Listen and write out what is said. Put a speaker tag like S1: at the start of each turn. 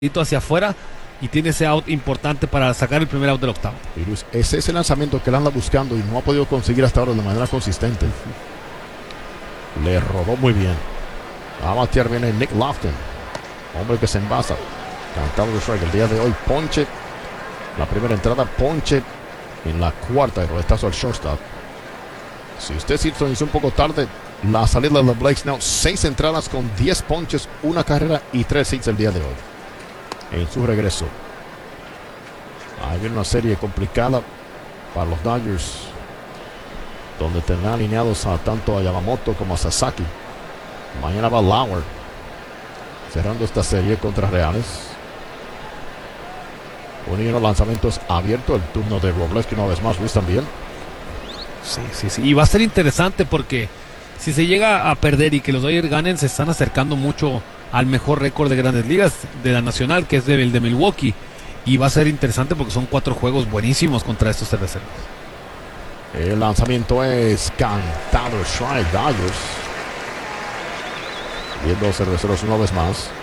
S1: hacia afuera y tiene ese out importante para sacar el primer out del octavo.
S2: Y Luis, ese es el lanzamiento que él anda buscando y no ha podido conseguir hasta ahora de manera consistente. Le rodó muy bien. A batear viene Nick Lofton, hombre que se envasa. Cantado de strike el día de hoy. Ponche. La primera entrada, ponche en la cuarta. El roletazo al shortstop. Si usted hizo un poco tarde la salida de Blake Snell, 6 entradas con 10 ponches, 1 carrera y 3 hits el día de hoy. En su regreso. Ahí viene una serie complicada para los Dodgers, donde tendrán alineados tanto a Yamamoto como a Sasaki. Mañana va Lauer cerrando esta serie contra Reales. Uno lanzamientos abierto, el turno de Robleski una vez más. Luis también.
S1: Sí. Y va a ser interesante porque si se llega a perder y que los Dodgers ganen, se están acercando mucho al mejor récord de Grandes Ligas de la Nacional, que es el de Milwaukee. Y va a ser interesante porque son 4 juegos buenísimos contra estos cerveceros.
S2: El lanzamiento es cantado. Strike. Dodgers viendo cerveceros una vez más.